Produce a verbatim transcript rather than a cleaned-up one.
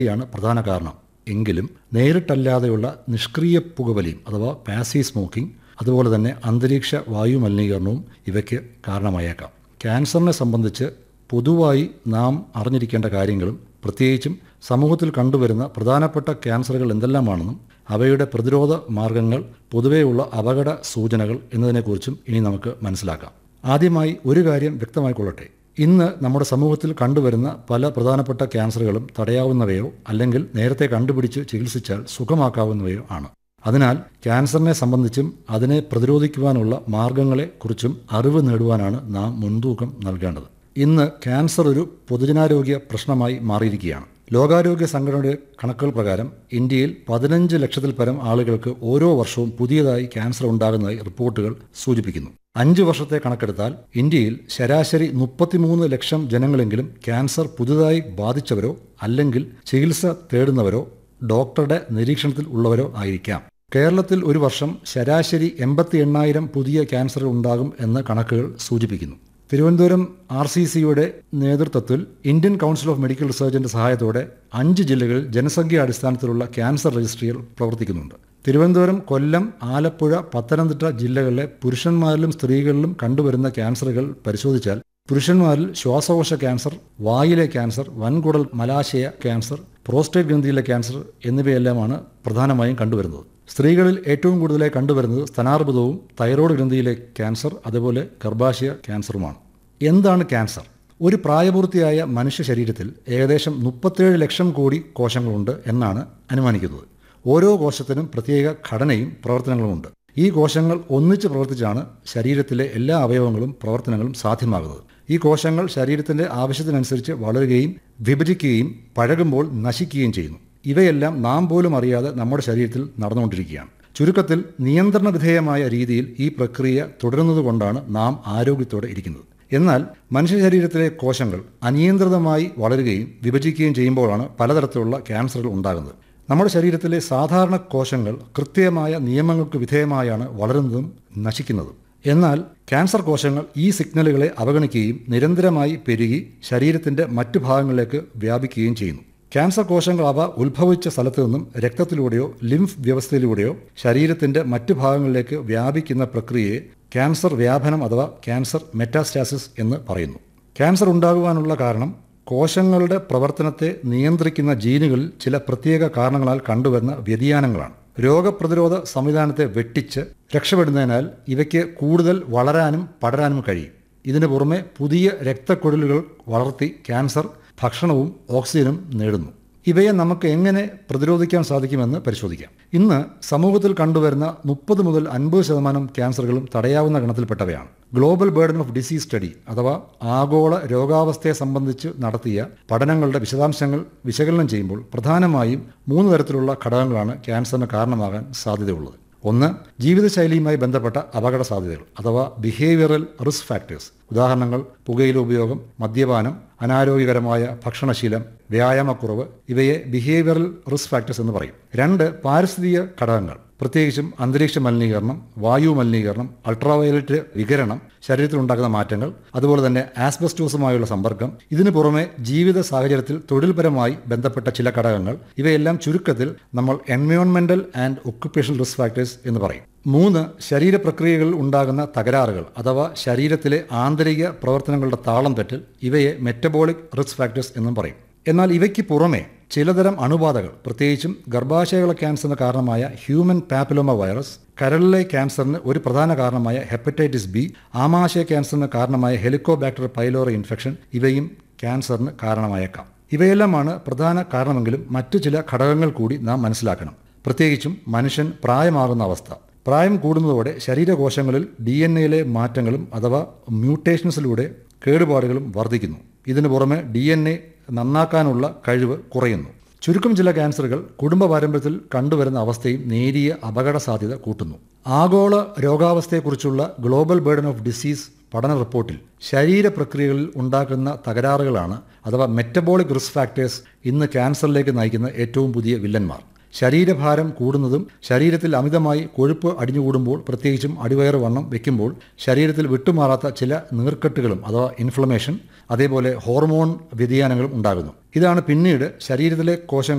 ാണ് പ്രധാന കാരണം. എങ്കിലും നേരിട്ടല്ലാതെയുള്ള നിഷ്ക്രിയ പുകവലിയും അഥവാ പാസീവ് സ്മോക്കിംഗ്, അതുപോലെ തന്നെ അന്തരീക്ഷ വായു മലിനീകരണവും ഇവയ്ക്ക് കാരണമായേക്കാം. ക്യാൻസറിനെ സംബന്ധിച്ച് പൊതുവായി നാം അറിഞ്ഞിരിക്കേണ്ട കാര്യങ്ങളും പ്രത്യേകിച്ചും സമൂഹത്തിൽ കണ്ടുവരുന്ന പ്രധാനപ്പെട്ട ക്യാൻസറുകൾ എന്തെല്ലാമാണെന്നും അവയുടെ പ്രതിരോധ മാർഗങ്ങൾ, പൊതുവെയുള്ള അപകട സൂചനകൾ എന്നതിനെക്കുറിച്ചും ഇനി നമുക്ക് മനസ്സിലാക്കാം. ആദ്യമായി ഒരു കാര്യം വ്യക്തമായിക്കൊള്ളട്ടെ. ഇന്ന് നമ്മുടെ സമൂഹത്തിൽ കണ്ടുവരുന്ന പല പ്രധാനപ്പെട്ട ക്യാൻസറുകളും തടയാവുന്നവയോ അല്ലെങ്കിൽ നേരത്തെ കണ്ടുപിടിച്ച് ചികിത്സിച്ചാൽ സുഖമാക്കാവുന്നവയോ ആണ്. അതിനാൽ ക്യാൻസറിനെ സംബന്ധിച്ചും അതിനെ പ്രതിരോധിക്കുവാനുള്ള മാർഗങ്ങളെക്കുറിച്ചും അറിവ് നേടുവാനാണ് നാം മുൻതൂക്കം നൽകേണ്ടത്. ഇന്ന് ക്യാൻസർ ഒരു പൊതുജനാരോഗ്യ പ്രശ്നമായി മാറിയിരിക്കുകയാണ്. ലോകാരോഗ്യ സംഘടനയുടെ കണക്കുകൾ പ്രകാരം ഇന്ത്യയിൽ പതിനഞ്ച് ലക്ഷത്തിൽ പരം ആളുകൾക്ക് ഓരോ വർഷവും പുതിയതായി ക്യാൻസർ ഉണ്ടാകുന്നതായി റിപ്പോർട്ടുകൾ സൂചിപ്പിക്കുന്നു. അഞ്ച് വർഷത്തെ കണക്കെടുത്താൽ ഇന്ത്യയിൽ ശരാശരി മുപ്പത്തിമൂന്ന് ലക്ഷം ജനങ്ങളെങ്കിലും ക്യാൻസർ പുതുതായി ബാധിച്ചവരോ അല്ലെങ്കിൽ ചികിത്സ തേടുന്നവരോ ഡോക്ടറുടെ നിരീക്ഷണത്തിൽ ഉള്ളവരോ ആയിരിക്കാം. കേരളത്തിൽ ഒരു വർഷം ശരാശരി എൺപത്തി എണ്ണായിരം പുതിയ ക്യാൻസറുകൾ ഉണ്ടാകും എന്ന് കണക്കുകൾ സൂചിപ്പിക്കുന്നു. തിരുവനന്തപുരം ആർ സി സിയുടെ നേതൃത്വത്തിൽ ഇന്ത്യൻ കൗൺസിൽ ഓഫ് മെഡിക്കൽ റിസർച്ചിന്റെ സഹായത്തോടെ അഞ്ച് ജില്ലകളിൽ ജനസംഖ്യാ അടിസ്ഥാനത്തിലുള്ള ക്യാൻസർ രജിസ്ട്രികൾ പ്രവർത്തിക്കുന്നുണ്ട്. തിരുവനന്തപുരം, കൊല്ലം, ആലപ്പുഴ, പത്തനംതിട്ട ജില്ലകളിലെ പുരുഷന്മാരിലും സ്ത്രീകളിലും കണ്ടുവരുന്ന ക്യാൻസറുകൾ പരിശോധിച്ചാൽ പുരുഷന്മാരിൽ ശ്വാസകോശ ക്യാൻസർ, വായിലെ ക്യാൻസർ, വൻകുടൽ മലാശയ ക്യാൻസർ, പ്രോസ്റ്റേറ്റ് ഗ്രന്ഥിയിലെ ക്യാൻസർ എന്നിവയെല്ലാമാണ് പ്രധാനമായും കണ്ടുവരുന്നത്. സ്ത്രീകളിൽ ഏറ്റവും കൂടുതലായി കണ്ടുവരുന്നത് സ്തനാർബുദവും തൈറോയ്ഡ് ഗ്രന്ഥിയിലെ ക്യാൻസർ, അതുപോലെ ഗർഭാശയ ക്യാൻസറുമാണ്. എന്താണ് ക്യാൻസർ? ഒരു പ്രായപൂർത്തിയായ മനുഷ്യ ശരീരത്തിൽ ഏകദേശം മുപ്പത്തേഴ് ലക്ഷം കോടി കോശങ്ങളുണ്ട് എന്നാണ് അനുമാനിക്കുന്നത്. ഓരോ കോശത്തിനും പ്രത്യേക ഘടനയും പ്രവർത്തനങ്ങളുമുണ്ട്. ഈ കോശങ്ങൾ ഒന്നിച്ച് പ്രവർത്തിച്ചാണ് ശരീരത്തിലെ എല്ലാ അവയവങ്ങളും പ്രവർത്തനങ്ങളും സാധ്യമാകുന്നത്. ഈ കോശങ്ങൾ ശരീരത്തിന്റെ ആവശ്യത്തിനനുസരിച്ച് വളരുകയും വിഭജിക്കുകയും പഴകുമ്പോൾ നശിക്കുകയും ചെയ്യുന്നു. ഇവയെല്ലാം നാം പോലും അറിയാതെ നമ്മുടെ ശരീരത്തിൽ നടന്നുകൊണ്ടിരിക്കുകയാണ്. ചുരുക്കത്തിൽ നിയന്ത്രണ വിധേയമായ രീതിയിൽ ഈ പ്രക്രിയ തുടരുന്നതുകൊണ്ടാണ് നാം ആരോഗ്യത്തോടെ ഇരിക്കുന്നത്. എന്നാൽ മനുഷ്യ ശരീരത്തിലെ കോശങ്ങൾ അനിയന്ത്രിതമായി വളരുകയും വിഭജിക്കുകയും ചെയ്യുമ്പോഴാണ് പലതരത്തിലുള്ള ക്യാൻസറുകൾ ഉണ്ടാകുന്നത്. നമ്മുടെ ശരീരത്തിലെ സാധാരണ കോശങ്ങൾ കൃത്യമായ നിയമങ്ങൾക്ക് വിധേയമായാണ് വളരുന്നതും നശിക്കുന്നതും. എന്നാൽ ക്യാൻസർ കോശങ്ങൾ ഈ സിഗ്നലുകളെ അവഗണിക്കുകയും നിരന്തരമായി പെരുകി ശരീരത്തിന്റെ മറ്റു ഭാഗങ്ങളിലേക്ക് വ്യാപിക്കുകയും ചെയ്യുന്നു. ക്യാൻസർ കോശങ്ങൾ അവ ഉത്ഭവിച്ച സ്ഥലത്തു നിന്നും രക്തത്തിലൂടെയോ ലിംഫ് വ്യവസ്ഥയിലൂടെയോ ശരീരത്തിന്റെ മറ്റു ഭാഗങ്ങളിലേക്ക് വ്യാപിക്കുന്ന പ്രക്രിയയെ ക്യാൻസർ വ്യാപനം അഥവാ ക്യാൻസർ മെറ്റാസ്റ്റാസിസ് എന്ന് പറയുന്നു. ക്യാൻസർ ഉണ്ടാകുവാനുള്ള കാരണം കോശങ്ങളുടെ പ്രവർത്തനത്തെ നിയന്ത്രിക്കുന്ന ജീനുകളിൽ ചില പ്രത്യേക കാരണങ്ങളാൽ കണ്ടുവരുന്ന വ്യതിയാനങ്ങളാണ്. രോഗപ്രതിരോധ സംവിധാനത്തെ വെട്ടിച്ച് രക്ഷപ്പെടുന്നതിനാൽ ഇവയ്ക്ക് കൂടുതൽ വളരാനും പടരാനും കഴിയും. ഇതിനു പുറമെ പുതിയ രക്തക്കുഴലുകൾ വളർത്തി ക്യാൻസർ ഭക്ഷണവും ഓക്സിജനും നേടുന്നു. ഇവയെ നമുക്ക് എങ്ങനെ പ്രതിരോധിക്കാൻ സാധിക്കുമെന്ന് പരിശോധിക്കാം. ഇന്ന് സമൂഹത്തിൽ കണ്ടുവരുന്ന മുപ്പത് മുതൽ അൻപത് ശതമാനം ക്യാൻസറുകളും തടയാവുന്ന ഗണത്തിൽപ്പെട്ടവയാണ്. Global burden of disease study അഥവാ ആഗോള രോഗാവസ്ഥയെ സംബന്ധിച്ച് നടത്തിയ പഠനങ്ങളുടെ വിശദാംശങ്ങൾ വിശകലനം ചെയ്യുമ്പോൾ പ്രധാനമായും മൂന്ന് തരത്തിലുള്ള ഘടകങ്ങളാണ് ക്യാൻസറിന് കാരണമാകാൻ സാധ്യതയുള്ളത്. ഒന്ന്, ജീവിതശൈലിയുമായി ബന്ധപ്പെട്ട അപകട സാധ്യതകൾ അഥവാ ബിഹേവിയറൽ റിസ്ക് ഫാക്ടേഴ്സ്. ഉദാഹരണങ്ങൾ പുകയില ഉപയോഗം, മദ്യപാനം, അനാരോഗ്യകരമായ ഭക്ഷണശീലം, വ്യായാമക്കുറവ്. ഇവയെ ബിഹേവിയറൽ റിസ്ക് ഫാക്ടേഴ്സ് എന്ന് പറയും. രണ്ട്, പാരിസ്ഥിതിക ഘടകങ്ങൾ, പ്രത്യേകിച്ചും അന്തരീക്ഷ മലിനീകരണം, വായു മലിനീകരണം, അൾട്രാവയലറ്റ് വികിരണം, ശരീരത്തിലുണ്ടാക്കുന്ന മാറ്റങ്ങൾ, അതുപോലെ തന്നെ ആസ്ബസ്റ്റോസുമായുള്ള സമ്പർക്കം. ഇതിനു പുറമെ ജീവിത സാഹചര്യത്തിൽ തൊഴിൽപരമായി ബന്ധപ്പെട്ട ചില ഘടകങ്ങൾ. ഇവയെല്ലാം ചുരുക്കത്തിൽ നമ്മൾ എൻവയോൺമെന്റൽ ആൻഡ് ഒക്യുപ്പേഷണൽ റിസ്ക് ഫാക്ടേഴ്സ് എന്ന് പറയും. മൂന്ന്, ശരീരപ്രക്രിയകളിൽ ഉണ്ടാകുന്ന തകരാറുകൾ അഥവാ ശരീരത്തിലെ ആന്തരിക പ്രവർത്തനങ്ങളുടെ താളം തെറ്റൽ. ഇവയെ മെറ്റബോളിക് റിസ്ക് ഫാക്ടേഴ്സ് എന്നും പറയും. എന്നാൽ ഇവയ്ക്ക് പുറമെ ചിലതരം അണുബാധകൾ, പ്രത്യേകിച്ചും ഗർഭാശയകള ക്യാൻസറിന് കാരണമായ ഹ്യൂമൻ പാപ്പിലോമ വൈറസ്, കരളിലെ ക്യാൻസറിന് ഒരു പ്രധാന കാരണമായ ഹെപ്പറ്റൈറ്റിസ് ബി, ആമാശയ ക്യാൻസറിന് കാരണമായ ഹെലിക്കോബാക്ടർ പൈലോറി ഇൻഫെക്ഷൻ ഇവയും ക്യാൻസറിന് കാരണമായേക്കാം. ഇവയെല്ലാമാണ് പ്രധാന കാരണമെങ്കിലും മറ്റു ചില ഘടകങ്ങൾ കൂടി നാം മനസ്സിലാക്കണം. പ്രത്യേകിച്ചും മനുഷ്യൻ പ്രായമാകുന്ന അവസ്ഥ. പ്രായം കൂടുന്നതോടെ ശരീരകോശങ്ങളിൽ ഡി എൻ എയിലെ മാറ്റങ്ങളും അഥവാ മ്യൂട്ടേഷൻസിലൂടെ കേടുപാടുകളും വർദ്ധിക്കുന്നു. ഇതിനു പുറമെ ഡി എൻ എ നന്നാക്കാനുള്ള കഴിവ് കുറയുന്നു. ചുരുക്കം ചില ക്യാൻസറുകൾ കുടുംബ പാരമ്പര്യത്തിൽ കണ്ടുവരുന്ന അവസ്ഥയും നേരിയ അപകട സാധ്യത കൂട്ടുന്നു. ആഗോള രോഗാവസ്ഥയെക്കുറിച്ചുള്ള ഗ്ലോബൽ ബേർഡൻ ഓഫ് ഡിസീസ് പഠന റിപ്പോർട്ടിൽ ശരീരപ്രക്രിയകളിൽ ഉണ്ടാക്കുന്ന തകരാറുകളാണ് അഥവാ മെറ്റബോളിക് റിസ്ക് ഫാക്ടേഴ്സ് ഇന്ന് ക്യാൻസറിലേക്ക് നയിക്കുന്ന ഏറ്റവും പുതിയ വില്ലന്മാർ. ശരീരഭാരം കൂടുന്നതും ശരീരത്തിൽ അമിതമായി കൊഴുപ്പ് അടിഞ്ഞുകൂടുമ്പോൾ, പ്രത്യേകിച്ചും അടിവയറ് വണ്ണം വെക്കുമ്പോൾ ശരീരത്തിൽ വിട്ടുമാറാത്ത ചില നീർക്കെട്ടുകളും അഥവാ ഇൻഫ്ലമേഷൻ, അതേപോലെ ഹോർമോൺ വ്യതിയാനങ്ങളും ഉണ്ടാകുന്നു. ഇതാണ് പിന്നീട് ശരീരത്തിലെ കോശങ്ങൾ